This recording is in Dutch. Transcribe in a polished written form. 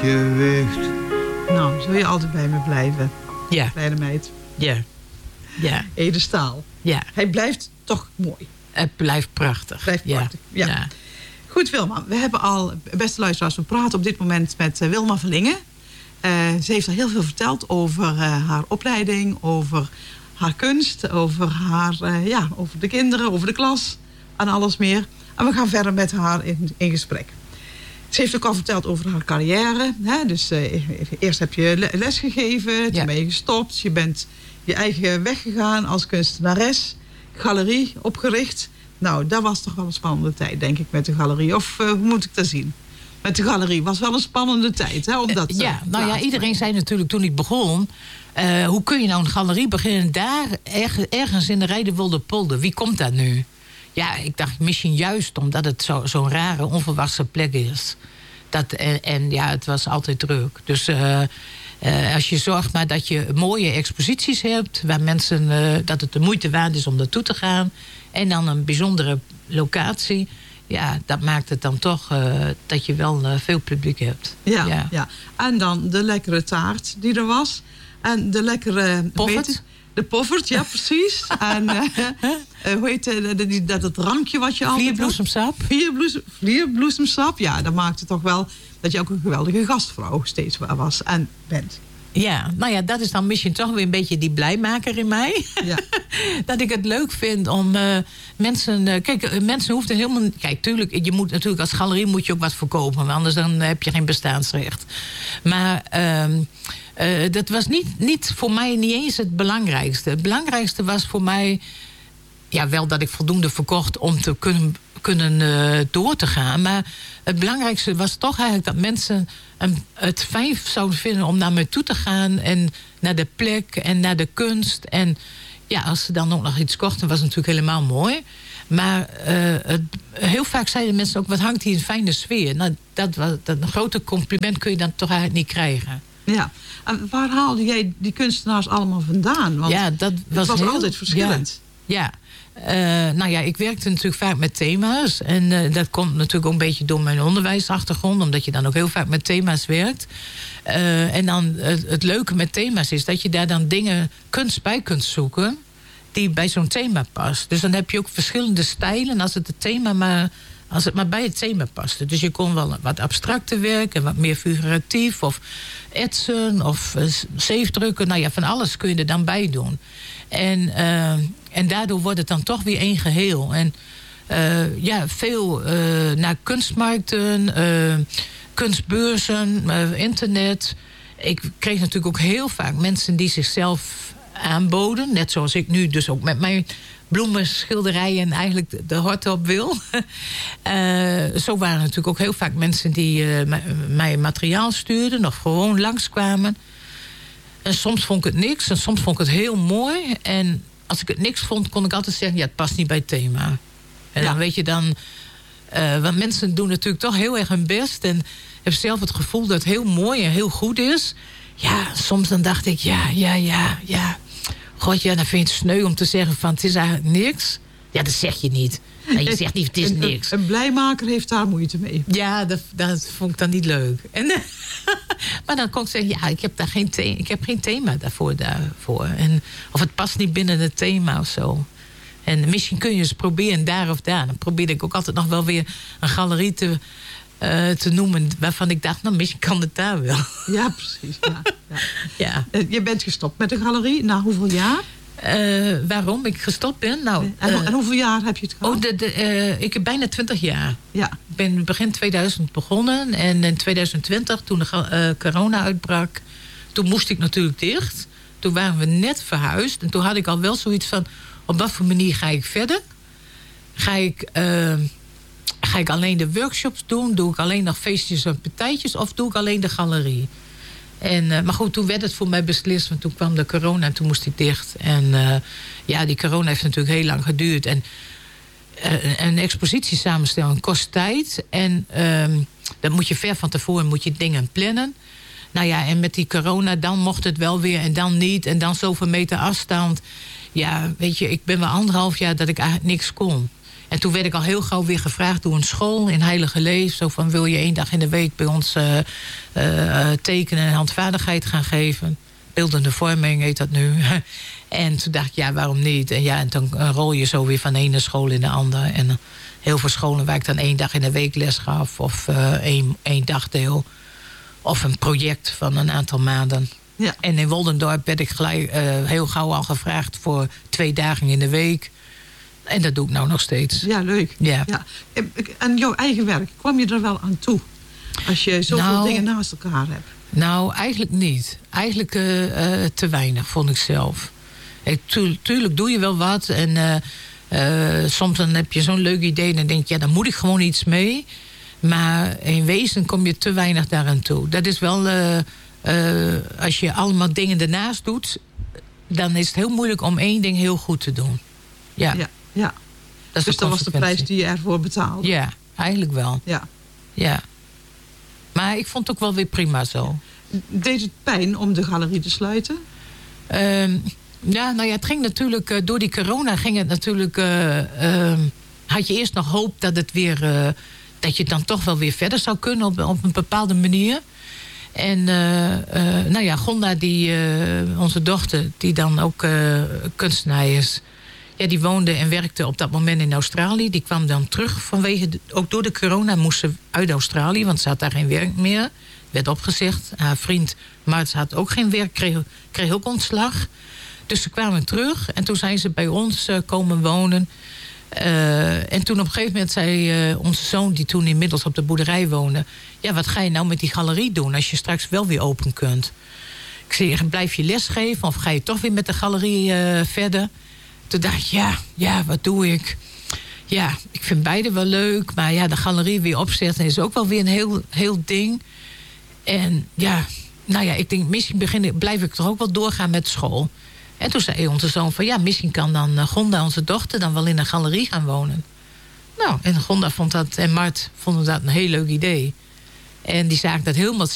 Gewicht. Nou, zul je altijd bij me blijven. Ja. Kleine meid. Ja. Ja. Ede Staal. Ja. Hij blijft toch mooi. Het blijft prachtig. Blijft prachtig, ja. Goed, Wilma. We hebben al, beste luisteraars, we praten op dit moment met Wilma Verlingen. Ze heeft al heel veel verteld over haar opleiding, over haar kunst, over over de kinderen, over de klas en alles meer. En we gaan verder met haar in gesprek. Ze heeft ook al verteld over haar carrière. Hè? Dus eerst heb je les gegeven, toen ben je gestopt. Je bent je eigen weg gegaan als kunstenares. Galerie opgericht. Nou, dat was toch wel een spannende tijd, denk ik, met de galerie. Of hoe moet ik dat zien? Met de galerie was wel een spannende tijd. Hè, omdat, iedereen zei natuurlijk toen ik begon... hoe kun je nou een galerie beginnen daar ergens in de Rijdenwolderpolder? Wie komt daar nu? Ja, ik dacht misschien juist omdat het zo'n rare, onverwachte plek is. Het was altijd druk. Dus als je zorgt maar dat je mooie exposities hebt... waar mensen, dat het de moeite waard is om naartoe te gaan... en dan een bijzondere locatie... ja, dat maakt het dan toch dat je wel veel publiek hebt. Ja. En dan de lekkere taart die er was. En de lekkere... Poffert. De poffert, ja, precies. En hoe heet dat drankje wat je altijd... Vierbloesemsap, ja, dat maakte toch wel... dat je ook een geweldige gastvrouw steeds was en bent. Ja, nou ja, dat is dan misschien toch weer een beetje die blijmaker in mij. Ja. Dat ik het leuk vind om mensen... kijk, mensen hoeven helemaal... Kijk, tuurlijk, je moet natuurlijk als galerie moet je ook wat verkopen. Want anders dan heb je geen bestaansrecht. Maar dat was niet voor mij niet eens het belangrijkste. Het belangrijkste was voor mij... Ja, wel dat ik voldoende verkocht om te kunnen door te gaan. Maar het belangrijkste was toch eigenlijk dat mensen het fijn zouden vinden om naar me toe te gaan. En naar de plek en naar de kunst. En ja, als ze dan ook nog iets kochten, was het natuurlijk helemaal mooi. Maar heel vaak zeiden mensen ook, wat hangt hier een fijne sfeer. Nou, dat een grote compliment kun je dan toch eigenlijk niet krijgen. Ja, en waar haalde jij die kunstenaars allemaal vandaan? Want ja, dat was altijd verschillend. Ja. Ik werkte natuurlijk vaak met thema's. En dat komt natuurlijk ook een beetje door mijn onderwijsachtergrond. Omdat je dan ook heel vaak met thema's werkt. En dan het leuke met thema's is dat je daar dan kunst bij kunt zoeken... die bij zo'n thema past. Dus dan heb je ook verschillende stijlen als het maar bij het thema paste. Dus je kon wel wat abstracter werken, wat meer figuratief... of etsen of zeefdrukken. Nou ja, van alles kun je er dan bij doen. En daardoor wordt het dan toch weer één geheel. En veel naar kunstmarkten, kunstbeurzen, internet. Ik kreeg natuurlijk ook heel vaak mensen die zichzelf aanboden. Net zoals ik nu dus ook met mijn bloemenschilderijen eigenlijk de hort op wil. Zo waren natuurlijk ook heel vaak mensen die mij materiaal stuurden... of gewoon langskwamen. En soms vond ik het niks en soms vond ik het heel mooi. En als ik het niks vond, kon ik altijd zeggen... ja, het past niet bij het thema. En dan weet je dan... want mensen doen natuurlijk toch heel erg hun best... en hebben zelf het gevoel dat het heel mooi en heel goed is. Ja, soms dan dacht ik, ja. God, ja, dan vind je het sneu om te zeggen van... het is eigenlijk niks. Ja, dat zeg je niet. Nou, je zegt niet, het is niks. Een blijmaker heeft daar moeite mee. Ja, dat vond ik dan niet leuk. Maar dan kon ik zeggen, ja, ik heb geen thema daarvoor. Of het past niet binnen het thema of zo. En misschien kun je eens proberen daar of daar. Dan probeerde ik ook altijd nog wel weer een galerie te noemen... waarvan ik dacht, nou, misschien kan het daar wel. Ja, precies. Ja. Je bent gestopt met de galerie. Na hoeveel jaar? Waarom ik gestopt ben? Nou, en hoeveel jaar heb je het gehad? Ik heb bijna 20 jaar. Ja. Ik ben begin 2000 begonnen. En in 2020, toen de corona uitbrak... toen moest ik natuurlijk dicht. Toen waren we net verhuisd. En toen had ik al wel zoiets van... op wat voor manier ga ik verder? Ga ik alleen de workshops doen? Doe ik alleen nog feestjes en partijtjes? Of doe ik alleen de galerie? Maar goed, toen werd het voor mij beslist. Want toen kwam de corona en toen moest ik dicht. En die corona heeft natuurlijk heel lang geduurd. En een expositie samenstellen kost tijd. En dan moet je ver van tevoren dingen plannen. Nou ja, en met die corona, dan mocht het wel weer en dan niet. En dan zoveel meter afstand. Ja, weet je, ik ben wel 1,5 jaar dat ik eigenlijk niks kon. En toen werd ik al heel gauw weer gevraagd door een school in Heilige Leef. Zo van, wil je 1 dag in de week bij ons tekenen en handvaardigheid gaan geven? Beeldende vorming heet dat nu. En toen dacht ik, ja, waarom niet? En dan rol je zo weer van de ene school in de andere. En heel veel scholen waar ik dan 1 dag in de week les gaf. Of 1 dagdeel. Of een project van een aantal maanden. Ja. En in Woldendorp werd ik gelijk heel gauw al gevraagd voor 2 dagen in de week. En dat doe ik nou nog steeds. Ja, leuk. Ja. Ja. En jouw eigen werk, kwam je er wel aan toe? Als je zoveel dingen naast elkaar hebt. Nou, eigenlijk niet. Eigenlijk te weinig, vond ik zelf. Tuurlijk doe je wel wat. En soms dan heb je zo'n leuk idee. En dan denk je, ja, daar moet ik gewoon iets mee. Maar in wezen kom je te weinig daaraan toe. Dat is wel... als je allemaal dingen ernaast doet... dan is het heel moeilijk om 1 ding heel goed te doen. Ja. Dus dat was de prijs die je ervoor betaalde? Ja, eigenlijk wel. Ja. Maar ik vond het ook wel weer prima zo. Deed het pijn om de galerie te sluiten? Het ging natuurlijk... door die corona ging het natuurlijk... had je eerst nog hoop dat het weer... dat je dan toch wel weer verder zou kunnen op een bepaalde manier. En Gonda, onze dochter, die dan ook kunstenaar is... Ja, die woonde en werkte op dat moment in Australië. Die kwam dan terug vanwege... ook door de corona moest ze uit Australië... want ze had daar geen werk meer. Werd opgezegd. Haar vriend Mart had ook geen werk, kreeg ook ontslag. Dus ze kwamen terug. En toen zijn ze bij ons komen wonen. En toen op een gegeven moment zei onze zoon... die toen inmiddels op de boerderij woonde... ja, wat ga je nou met die galerie doen... als je straks wel weer open kunt? Ik zei, blijf je lesgeven... of ga je toch weer met de galerie verder... Toen dacht ik, ja, wat doe ik? Ja, ik vind beide wel leuk. Maar ja, de galerie weer opzetten is ook wel weer een heel ding. En ik denk, misschien blijf ik toch ook wel doorgaan met school. En toen zei onze zoon van, ja, misschien kan dan Gonda, onze dochter, dan wel in een galerie gaan wonen. Nou, en Gonda vond dat, en Mart vonden dat een heel leuk idee. En die zagen dat helemaal